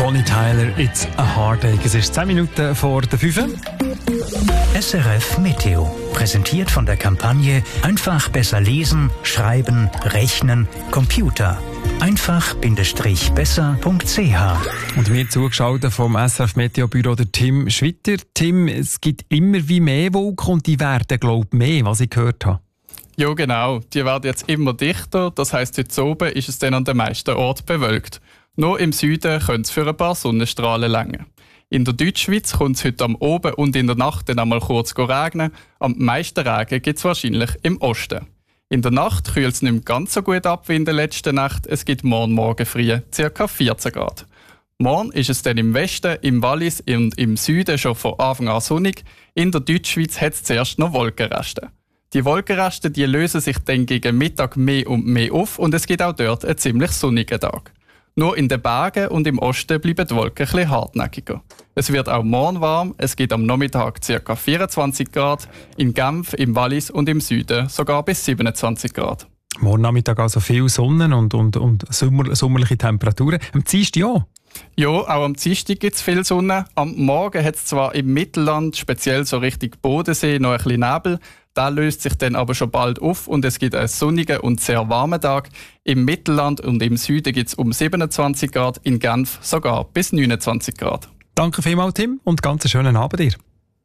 Bonnie Tyler, It's a Heartache. Es ist 10 Minuten vor der 5. SRF Meteo. Präsentiert von der Kampagne Einfach besser lesen, schreiben, rechnen, Computer. einfach-besser.ch. Und mir zugeschaltet vom SRF Meteobüro der Tim Schwitter. Tim, es gibt immer wie mehr Wolken und die werden, glaube ich, mehr, was ich gehört habe. Ja, genau. Die werden jetzt immer dichter. Das heisst, heute oben ist es dann an den meisten Orten bewölkt. Nur im Süden könnte es für ein paar Sonnenstrahlen reichen. In der Deutschschweiz kommt es heute am Oben und in der Nacht dann einmal kurz regnen. Am meisten Regen gibt es wahrscheinlich im Osten. In der Nacht kühlt es nicht mehr ganz so gut ab wie in der letzten Nacht. Es gibt morgen früh ca. 14 Grad. Morgen ist es dann im Westen, im Wallis und im Süden schon von Anfang an sonnig. In der Deutschschweiz hat es zuerst noch Wolkenreste. Die Wolkenreste die lösen sich dann gegen Mittag mehr und mehr auf und es gibt auch dort einen ziemlich sonnigen Tag. Nur in den Bergen und im Osten bleiben die Wolken etwas hartnäckiger. Es wird auch morgen warm, es gibt am Nachmittag ca. 24 Grad, in Genf, im Wallis und im Süden sogar bis 27 Grad. Morgen Nachmittag also viel Sonne und sommerliche Temperaturen. Am Dienstag ja. Ja, auch am Dienstag gibt es viel Sonne. Am Morgen hat es zwar im Mittelland, speziell so Richtung Bodensee, noch ein bisschen Nebel. Der löst sich dann aber schon bald auf und es gibt einen sonnigen und sehr warmen Tag. Im Mittelland und im Süden gibt es um 27 Grad, in Genf sogar bis 29 Grad. Danke vielmals, Tim, und ganz einen schönen Abend dir.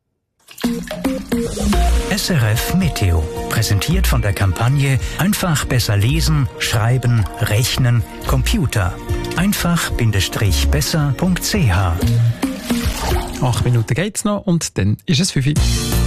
SRF Meteo. Präsentiert von der Kampagne Einfach besser lesen, schreiben, rechnen, Computer. einfach-besser.ch. 8 Minuten geht's noch und dann ist es 5 Uhr.